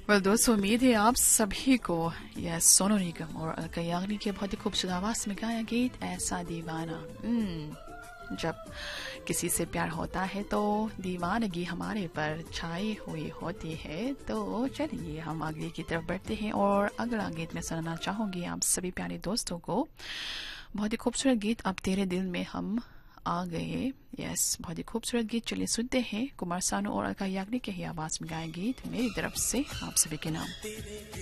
Well दोस्तों, उम्मीद है आप सभी को यह सोनू निगम और अलका याग्निक के बहुत ही खूबसूरत आवाज में गाया गीत ऐसा दीवाना। जब किसी से प्यार होता है तो दीवानगी हमारे पर छाई हुई होती है। तो चलिए हम आगे की तरफ बढ़ते हैं और अगला गीत मैं सुनाना चाहूंगी आप सभी प्यारे दोस्तों को। बहुत ही खूबसूरत गीत अब तेरे दिल में हम आ गए। यस, बहुत ही खूबसूरत गीत। चलिए सुनते हैं कुमार सानू और अलका याग्निक के ही आवाज में गाए गीत मेरी तरफ से आप सभी के नाम।